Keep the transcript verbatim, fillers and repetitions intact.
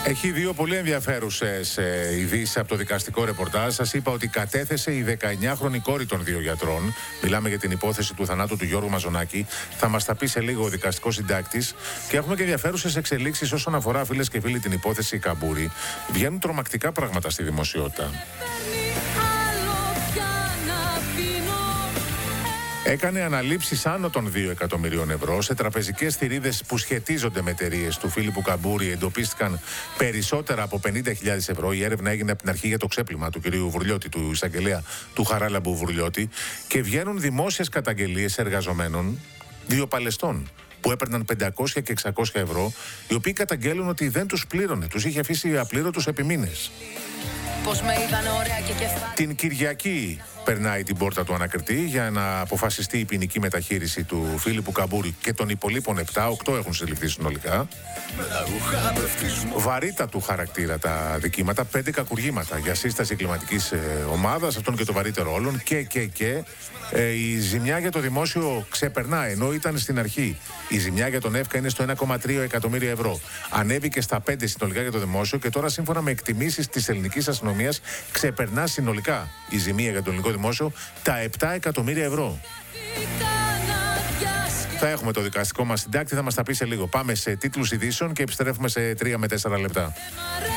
Έχει δύο πολύ ενδιαφέρουσες ε, ειδήσεις από το δικαστικό ρεπορτάζ. Σας είπα ότι κατέθεσε η δεκαεννιάχρονη κόρη των δύο γιατρών. Μιλάμε για την υπόθεση του θανάτου του Γιώργου Μαζονάκη. Θα μας τα πει σε λίγο ο δικαστικός συντάκτης. Και έχουμε και ενδιαφέρουσες εξελίξεις όσον αφορά, φίλες και φίλοι, την υπόθεση Καμπούρη. Βγαίνουν τρομακτικά πράγματα στη δημοσιότητα. Έκανε αναλήψεις άνω των δύο εκατομμυρίων ευρώ σε τραπεζικές θηρίδες που σχετίζονται με εταιρείες του Φίλιππου Καμπούρη. Εντοπίστηκαν περισσότερα από πενήντα χιλιάδες ευρώ. Η έρευνα έγινε από την αρχή για το ξέπλυμα του κυρίου Βουρλιώτη, του εισαγγελέα του Χαράλαμπου Βουρλιώτη. Και βγαίνουν δημόσιες καταγγελίες εργαζομένων δύο παλαιστών που έπαιρναν πεντακόσια και εξακόσια ευρώ, οι οποίοι καταγγέλουν ότι δεν τους πλήρωνε. Τους είχε αφήσει απλήρωτους επί μήνες. Πώς με είδαν ωραία και κεφάλι. Την Κυριακή περνάει την πόρτα του ανακριτή για να αποφασιστεί η ποινική μεταχείριση του Φίλιππου Καμπούρη και των υπολείπων επτά. οκτώ έχουν συλληφθεί συνολικά. Βαρύτα του χαρακτήρα τα δικήματα, πέντε κακουργήματα για σύσταση εγκληματικής ε, ομάδας, αυτόν και το βαρύτερο όλων. Και, και, και ε, η ζημιά για το δημόσιο ξεπερνά, ενώ ήταν στην αρχή. Η ζημιά για τον ΕΦΚΑ είναι στο ένα κόμμα τρία εκατομμύρια ευρώ. Ανέβηκε στα πέντε συνολικά για το δημόσιο και τώρα, σύμφωνα με εκτιμήσεις της ελληνικής αστυνομίας, ξεπερνά συνολικά η ζημία για το ελληνικό δημόσιο τα επτά εκατομμύρια ευρώ. Θα έχουμε το δικαστικό μας συντάκτη, θα μας τα πει σε λίγο. Πάμε σε τίτλους ειδήσεων και επιστρέφουμε σε τρία με τέσσερα λεπτά.